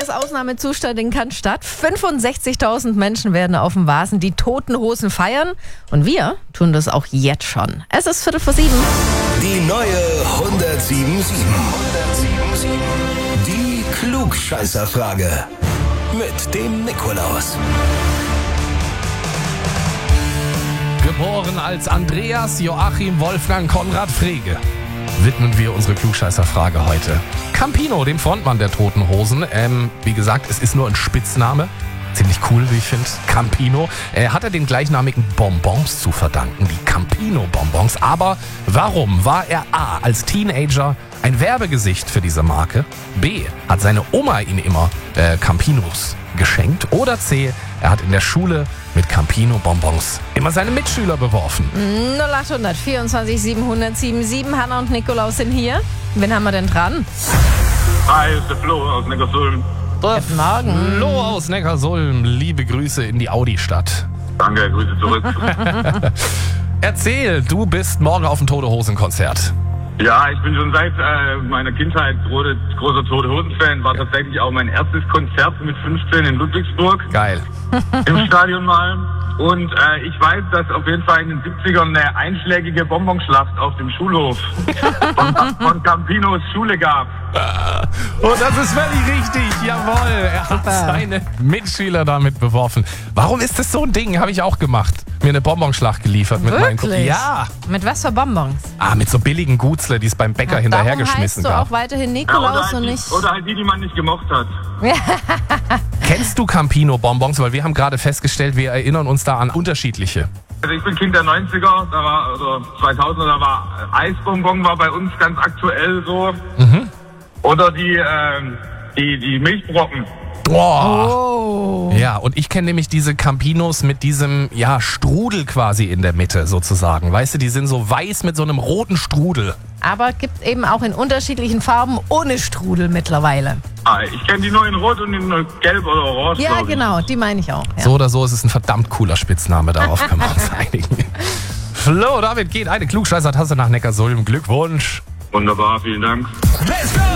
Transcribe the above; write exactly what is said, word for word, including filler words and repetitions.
ist Ausnahmezustand in Cannstatt. fünfundsechzigtausend Menschen werden auf dem Vasen die Toten Hosen feiern. Und wir tun das auch jetzt schon. Es ist Viertel vor sieben. Die neue hundertsieben sieben. Die Klugscheißerfrage. Mit dem Nikolaus. Geboren als Andreas Joachim Wolfgang Konrad Frege, widmen wir unsere Klugscheißerfrage heute Campino, dem Frontmann der Toten Hosen. Ähm, wie gesagt, es ist nur ein Spitzname. Ziemlich cool, wie ich finde. Campino. Äh, hat er den gleichnamigen Bonbons zu verdanken, die Campino-Bonbons. Aber warum war er A. als Teenager ein Werbegesicht für diese Marke? B. hat seine Oma ihn immer äh, Campinos geschenkt? Oder C. er hat in der Schule mit Campino-Bonbons immer seine Mitschüler beworfen? null achthundert vierundzwanzig siebenhundert siebenundsiebzig. Hanna und Nikolaus sind hier. Wen haben wir denn dran? Hi, ist der Flo aus Neckarsulm. Guten Morgen. Flo aus Neckarsulm, liebe Grüße in die Audi-Stadt. Danke, Grüße zurück. Erzähl, du bist morgen auf dem Tote Hosen-Konzert. Ja, ich bin schon seit äh, meiner Kindheit große, großer Tote Hosen-Fan. War tatsächlich auch mein erstes Konzert mit fünfzehn in Ludwigsburg. Geil. Im Stadion mal. Und äh, ich weiß, dass auf jeden Fall in den siebzigern eine einschlägige Bonbonschlacht auf dem Schulhof von, von Campinos Schule gab. Und das ist völlig richtig, jawohl. Er hat seine Mitschüler damit beworfen. Warum ist das so ein Ding? Habe ich auch gemacht. Mir eine Bonbonschlacht geliefert mit meinen Wirklich? Ja. Mit was für Bonbons? Ah, mit so billigen Gutzle, die es beim Bäcker hinterhergeschmissen Darum heißt gab. du auch weiterhin Ja, Nikolaus oder, halt und die, nicht... oder halt die, die man nicht gemocht hat. Kennst du Campino-Bonbons? Weil wir haben gerade festgestellt, wir erinnern uns da an unterschiedliche. Also ich bin Kind der neunziger, da war, oder zweitausender, da war Eisbonbon war bei uns ganz aktuell so. Mhm. Oder die, ähm, die, die Milchbrocken. Boah. Oh. Ja, und ich kenne nämlich diese Campinos mit diesem, ja, Strudel quasi in der Mitte sozusagen. Weißt du, die sind so weiß mit so einem roten Strudel. Aber gibt eben auch in unterschiedlichen Farben ohne Strudel mittlerweile. Ah, ich kenne die nur in Rot und in Gelb oder Orange. Ja, glaub ich. genau, die meine ich auch. Ja. So oder so ist es ein verdammt cooler Spitzname, darauf können wir uns einigen. Flo, damit geht eine Klugscheißer-Tasse nach Neckarsulm. Glückwunsch. Wunderbar, vielen Dank. Let's go!